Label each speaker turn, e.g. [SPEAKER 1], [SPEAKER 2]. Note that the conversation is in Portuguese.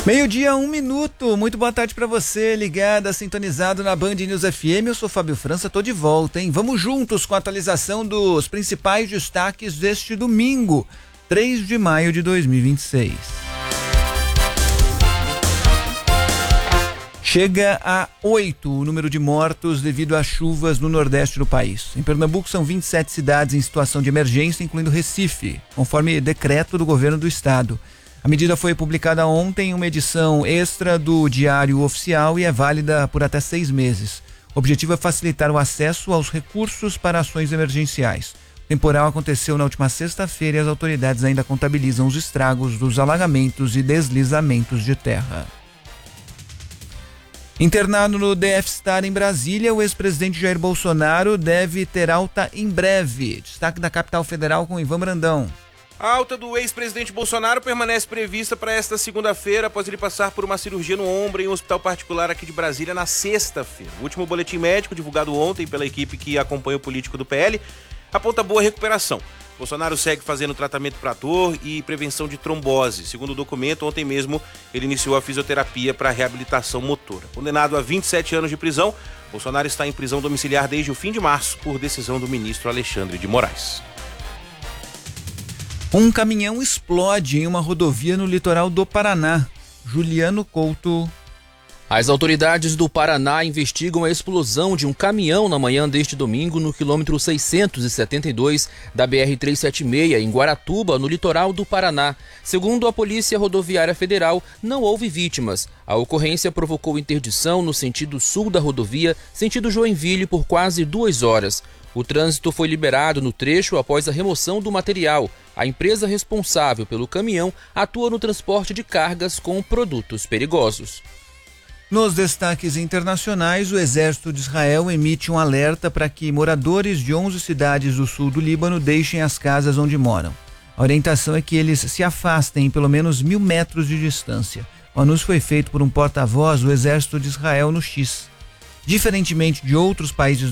[SPEAKER 1] Meio-dia, 1 minuto. Muito boa tarde pra você, ligada, sintonizado na Band News FM. Eu sou Fábio França, tô de volta, hein? Vamos juntos com a atualização dos principais destaques deste domingo, 3 de maio de 2026. Chega a 8 o número de mortos devido às chuvas no nordeste do país. Em Pernambuco são 27 cidades em situação de emergência, incluindo Recife, conforme decreto do governo do estado. A medida foi publicada ontem em uma edição extra do Diário Oficial e é válida por até 6 meses. O objetivo é facilitar o acesso aos recursos para ações emergenciais. O temporal aconteceu na última sexta-feira e as autoridades ainda contabilizam os estragos dos alagamentos e deslizamentos de terra. Internado no DF-Star em Brasília, o ex-presidente Jair Bolsonaro deve ter alta em breve. Destaque da capital federal com Ivan Brandão.
[SPEAKER 2] A alta do ex-presidente Bolsonaro permanece prevista para esta segunda-feira, após ele passar por uma cirurgia no ombro em um hospital particular aqui de Brasília na sexta-feira. O último boletim médico, divulgado ontem pela equipe que acompanha o político do PL, aponta boa recuperação. Bolsonaro segue fazendo tratamento para dor e prevenção de trombose. Segundo o documento, ontem mesmo ele iniciou a fisioterapia para reabilitação motora. Condenado a 27 anos de prisão, Bolsonaro está em prisão domiciliar desde o fim de março, por decisão do ministro Alexandre de Moraes.
[SPEAKER 1] Um caminhão explode em uma rodovia no litoral do Paraná. Juliano Couto.
[SPEAKER 3] As autoridades do Paraná investigam a explosão de um caminhão na manhã deste domingo no quilômetro 672 da BR-376, em Guaratuba, no litoral do Paraná. Segundo a Polícia Rodoviária Federal, não houve vítimas. A ocorrência provocou interdição no sentido sul da rodovia, sentido Joinville, por quase 2 horas. O trânsito foi liberado no trecho após a remoção do material. A empresa responsável pelo caminhão atua no transporte de cargas com produtos perigosos.
[SPEAKER 1] Nos destaques internacionais, o Exército de Israel emite um alerta para que moradores de 11 cidades do sul do Líbano deixem as casas onde moram. A orientação é que eles se afastem em pelo menos 1.000 metros de distância. O anúncio foi feito por um porta-voz do Exército de Israel no X. Diferentemente de outros países